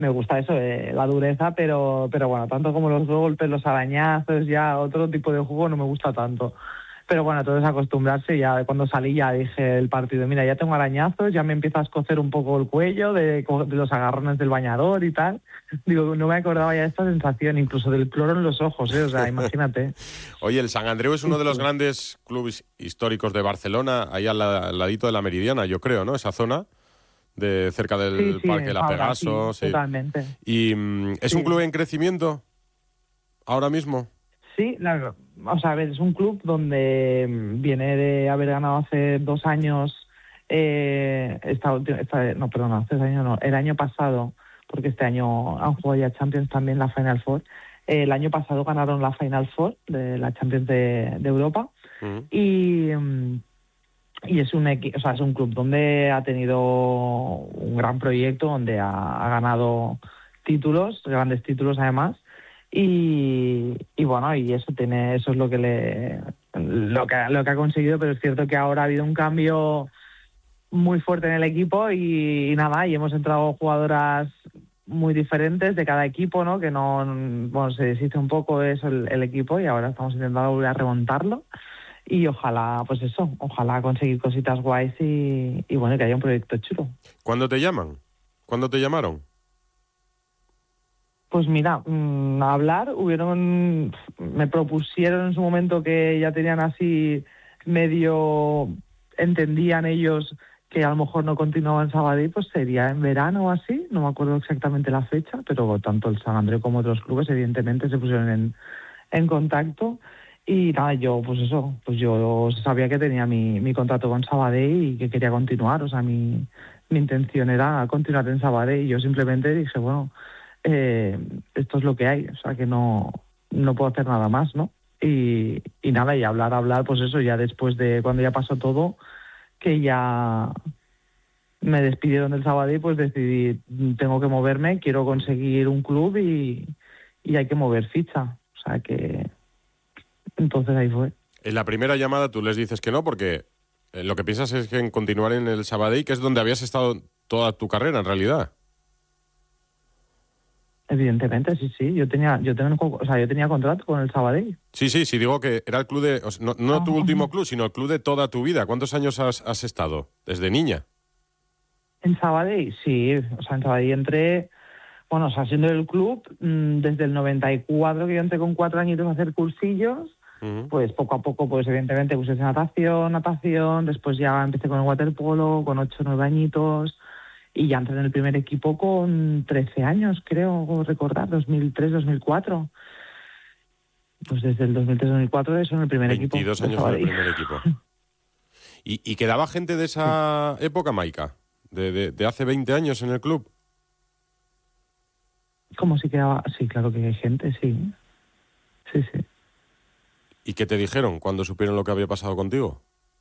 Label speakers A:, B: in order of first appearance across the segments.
A: me gusta eso, la dureza, pero bueno, tanto como los golpes, los arañazos, ya otro tipo de juego no me gusta tanto. Pero bueno, todo es acostumbrarse. Ya cuando salí ya dije el partido, mira, ya tengo arañazos, ya me empieza a escocer un poco el cuello de los agarrones del bañador y tal. Digo, no me acordaba ya de esta sensación, incluso del cloro en los ojos, o sea, imagínate.
B: Oye, el Sant Andreu es uno de los grandes clubes históricos de Barcelona, ahí al ladito de la Meridiana, yo creo, ¿no? Esa zona de cerca del Parque La Pegaso.
A: Sí, totalmente.
B: ¿Y es un club en crecimiento ahora mismo?
A: Sí, o sea, a ver, es un club donde viene de haber ganado hace 2 años, hace 2 años no, el año pasado, porque este año han jugado ya Champions también la Final Four. El año pasado ganaron la Final Four de la Champions de Europa. Y es un club donde ha tenido un gran proyecto, donde ha ganado títulos, grandes títulos además. Y bueno, y eso es lo que ha conseguido, pero es cierto que ahora ha habido un cambio muy fuerte en el equipo y nada, y hemos entrado jugadoras muy diferentes de cada equipo, ¿no? Que se deshizo un poco eso el equipo y ahora estamos intentando volver a remontarlo y ojalá conseguir cositas guays y bueno, que haya un proyecto chulo.
B: ¿Cuándo te llaman? ¿Cuándo te llamaron?
A: Pues mira, a hablar, me propusieron en su momento que ya tenían así medio, entendían ellos que a lo mejor no continuaban en Sabadell, pues sería en verano o así, no me acuerdo exactamente la fecha, pero tanto el Sant Andreu como otros clubes evidentemente se pusieron en contacto y nada, yo sabía que tenía mi contrato con Sabadell y que quería continuar, o sea, mi intención era continuar en Sabadell y yo simplemente dije, bueno, esto es lo que hay, o sea que no puedo hacer nada más, ¿no? Y nada, y hablar, pues eso, ya después de cuando ya pasó todo, que ya me despidieron del Sabadell, pues decidí, tengo que moverme, quiero conseguir un club y hay que mover ficha, o sea que entonces ahí fue.
B: En la primera llamada tú les dices que no, porque lo que piensas es que en continuar en el Sabadell, que es donde habías estado toda tu carrera en realidad.
A: Evidentemente, sí. Yo tenía contrato con el Sabadell.
B: Sí, digo que era el club de... no tu último club, sino el club de toda tu vida. ¿Cuántos años has estado? ¿Desde niña?
A: En Sabadell, sí. O sea, en Sabadell entré, siendo el club, desde el 94, que yo entré con 4 añitos a hacer cursillos, pues poco a poco, pues evidentemente puse natación, después ya empecé con el waterpolo, con 8 o 9 añitos... Y ya entré en el primer equipo con 13 años, creo recordar, 2003-2004. Pues desde el 2003-2004 eso en el primer
B: 22
A: equipo.
B: 22 años en el primer equipo. ¿Y quedaba gente de esa época, Maika? ¿De hace 20 años en el club?
A: ¿Cómo si quedaba? Sí, claro que hay gente, sí. Sí.
B: ¿Y qué te dijeron cuando supieron lo que había pasado contigo?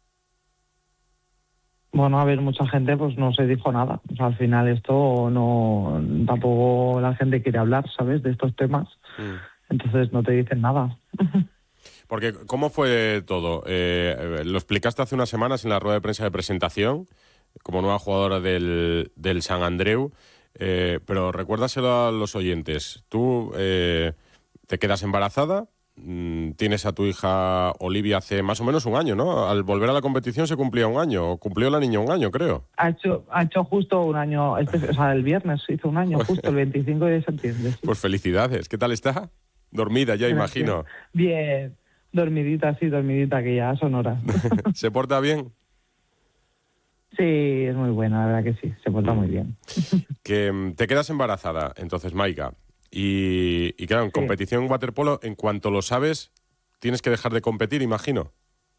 A: Bueno, a ver, mucha gente pues no se dijo nada. O sea, al final esto tampoco la gente quiere hablar, ¿sabes?, de estos temas. Entonces no te dicen nada.
B: Porque, ¿cómo fue todo? Lo explicaste hace unas semanas en la rueda de prensa de presentación, como nueva jugadora del Sant Andreu, pero recuérdaselo a los oyentes. Tú te quedas embarazada, tienes a tu hija Olivia hace más o menos un año, ¿no? Al volver a la competición se cumplía un año, o cumplió la niña un año, creo.
A: Ha hecho justo un año, el viernes hizo un año, justo el 25 de septiembre. Sí.
B: Pues felicidades, ¿qué tal está? Dormida ya, gracias. Imagino.
A: Bien, dormidita, que ya son horas.
B: ¿Se porta bien?
A: Sí, es muy buena, la verdad que sí, se porta muy bien.
B: Que te quedas embarazada, entonces, Maika. Y claro, en competición en waterpolo, en cuanto lo sabes, tienes que dejar de competir, imagino.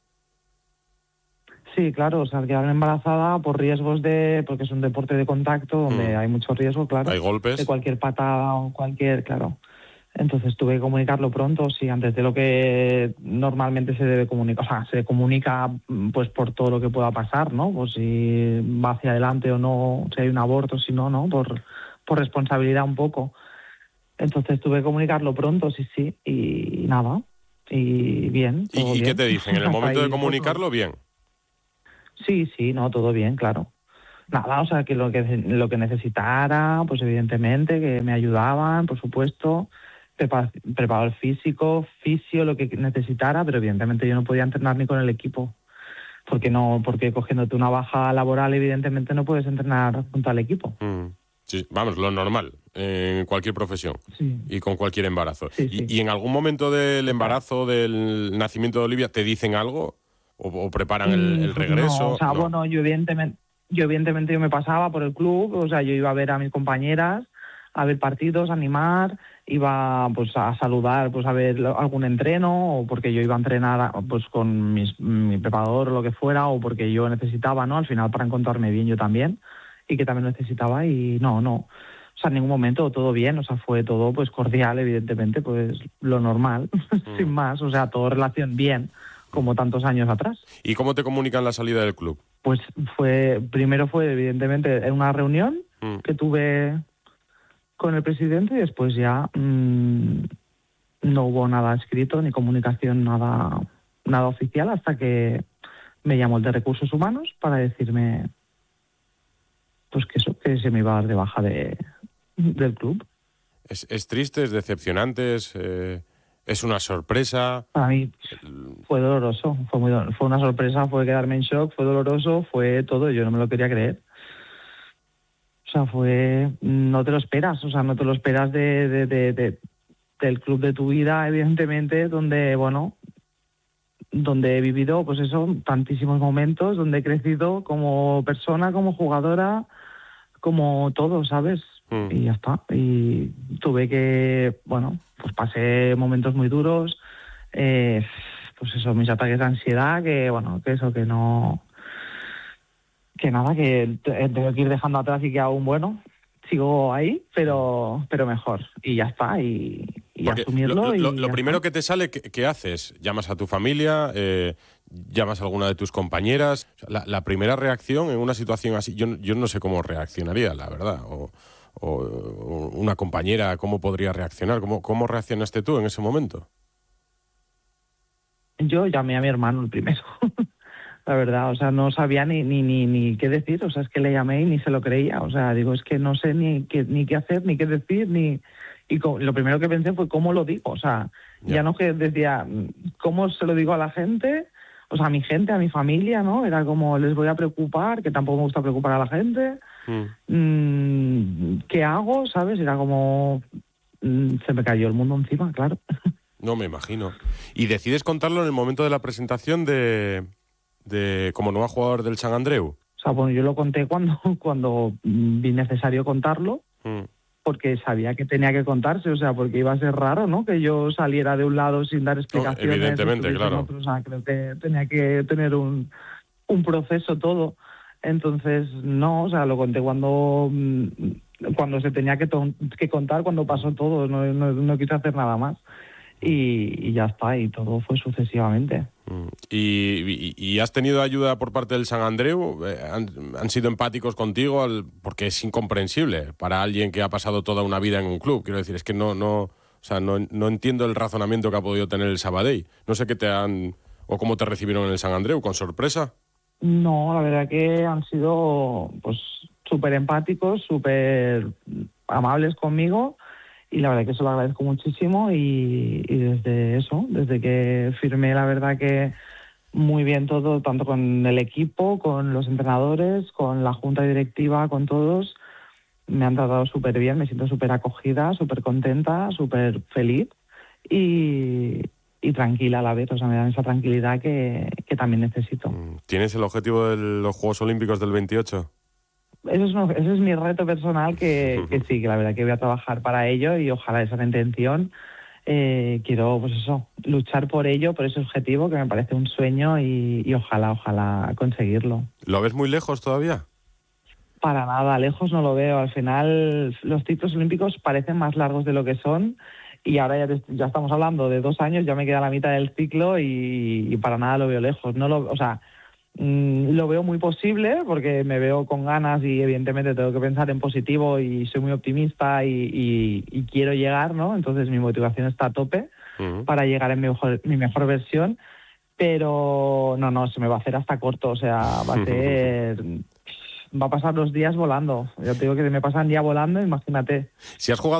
A: Sí, claro, o sea, quedar embarazada por riesgos porque es un deporte de contacto donde hay mucho riesgo, claro.
B: Hay golpes.
A: De cualquier patada o claro. Entonces tuve que comunicarlo pronto, sí, antes de lo que normalmente se debe comunicar. O sea, se comunica pues por todo lo que pueda pasar, ¿no? Pues si va hacia adelante o no, si hay un aborto, si no, ¿no? Por responsabilidad un poco. Entonces tuve que comunicarlo pronto, sí, y nada, y bien.
B: ¿Y
A: bien.
B: qué te dicen? ¿En el momento de comunicarlo, bien?
A: Sí, no, todo bien, claro. Nada, o sea, que lo que necesitara, pues evidentemente, que me ayudaban, por supuesto, preparador físico, fisio, lo que necesitara, pero evidentemente yo no podía entrenar ni con el equipo, porque cogiéndote una baja laboral, evidentemente no puedes entrenar junto al equipo.
B: Sí, vamos, lo normal, en cualquier profesión
A: Sí.
B: y con cualquier embarazo.
A: Sí, sí.
B: ¿Y en algún momento del embarazo, del nacimiento de Olivia, te dicen algo? ¿O preparan el
A: Pues no, o
B: regreso?
A: sea,
B: No.
A: bueno, yo evidentemente yo me pasaba por el club, o sea, yo iba a ver a mis compañeras, a ver partidos, a animar, iba pues a saludar, pues a ver algún entreno, o porque yo iba a entrenar pues con mi preparador o lo que fuera, o porque yo necesitaba, ¿no? Al final para encontrarme bien yo también, y que también necesitaba, y no. O sea, en ningún momento todo bien, o sea, fue todo pues cordial, evidentemente, pues lo normal, sin más, o sea, todo relación bien, como tantos años atrás.
B: ¿Y cómo te comunican la salida del club?
A: Pues primero fue evidentemente en una reunión que tuve con el presidente y después ya no hubo nada escrito ni comunicación, nada oficial, hasta que me llamó el de Recursos Humanos para decirme pues que se me iba a dar de baja del club.
B: ¿Es triste, es decepcionante, es una sorpresa?
A: Para mí fue doloroso, fue una sorpresa, fue quedarme en shock, fue doloroso, fue todo, yo no me lo quería creer. O sea, no te lo esperas, o sea, no te lo esperas del club de tu vida, evidentemente, donde he vivido, pues eso, tantísimos momentos, donde he crecido como persona, como jugadora, como todo, ¿sabes? Y ya está. Y tuve que, pues pasé momentos muy duros, pues eso, mis ataques de ansiedad, que tengo que ir dejando atrás y que aún, sigo ahí, pero mejor. Y ya está, y
B: Porque
A: asumirlo.
B: lo primero que te sale, ¿qué haces? ¿Llamas a tu familia? ¿Llamas a alguna de tus compañeras? La primera reacción en una situación así, yo no sé cómo reaccionaría, la verdad. O una compañera, ¿cómo podría reaccionar? ¿Cómo reaccionaste tú en ese momento?
A: Yo llamé a mi hermano el primero. La verdad, o sea, no sabía ni qué decir, o sea, es que le llamé y ni se lo creía, o sea, digo, es que no sé ni qué hacer, ni qué decir, lo primero que pensé fue cómo lo digo, o sea, ya no que decía, ¿cómo se lo digo a la gente? O sea, a mi gente, a mi familia, ¿no? Era como, les voy a preocupar, que tampoco me gusta preocupar a la gente, ¿qué hago? ¿Sabes? Era como, se me cayó el mundo encima, claro.
B: No me imagino. ¿Y decides contarlo en el momento de la presentación de como nuevo jugador del Sant Andreu?
A: O sea, bueno, yo lo conté cuando vi necesario contarlo, porque sabía que tenía que contarse, o sea, porque iba a ser raro, ¿no? Que yo saliera de un lado sin dar explicaciones.
B: Evidentemente, claro.
A: O sea, creo que tenía que tener un proceso todo. Entonces, no, o sea, lo conté cuando se tenía que contar, cuando pasó todo, no quise hacer nada más. Y ya está, y todo fue sucesivamente.
B: ¿Y has tenido ayuda por parte del Sant Andreu? ¿Han sido empáticos contigo? Porque es incomprensible para alguien que ha pasado toda una vida en un club. Quiero decir, es que no entiendo el razonamiento que ha podido tener el Sabadell. No sé o cómo te recibieron en el Sant Andreu, ¿con sorpresa?
A: No, la verdad que han sido pues súper empáticos, súper amables conmigo. Y la verdad que eso lo agradezco muchísimo y desde que firmé, la verdad que muy bien todo, tanto con el equipo, con los entrenadores, con la junta directiva, con todos, me han tratado súper bien, me siento súper acogida, súper contenta, súper feliz y tranquila a la vez, o sea, me dan esa tranquilidad que también necesito.
B: ¿Tienes el objetivo de los Juegos Olímpicos del 28?
A: Ese es mi reto personal, que sí, que la verdad que voy a trabajar para ello y ojalá esa intención. Quiero, pues eso, luchar por ello, por ese objetivo, que me parece un sueño y ojalá conseguirlo.
B: ¿Lo ves muy lejos todavía?
A: Para nada, lejos no lo veo. Al final los ciclos olímpicos parecen más largos de lo que son y ahora ya estamos hablando de 2 años, ya me queda la mitad del ciclo y para nada lo veo lejos. Lo veo muy posible porque me veo con ganas y evidentemente tengo que pensar en positivo y soy muy optimista y quiero llegar, ¿no? Entonces mi motivación está a tope para llegar en mi mejor versión, pero no, se me va a hacer hasta corto, o sea, va a ser va a pasar los días volando. Yo te digo que me pasan ya volando, imagínate.
B: Si has jugado